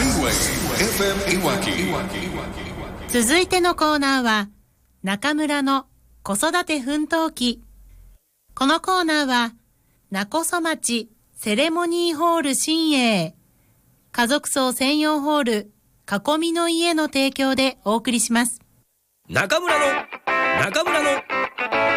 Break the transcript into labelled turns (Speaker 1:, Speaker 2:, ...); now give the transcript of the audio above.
Speaker 1: FM いわき。
Speaker 2: 続いてのコーナーは中村の子育て奮闘記。このコーナーは勿来町セレモニーホール新栄家族層専用ホール囲みの家の提供でお送りします。
Speaker 3: 中村の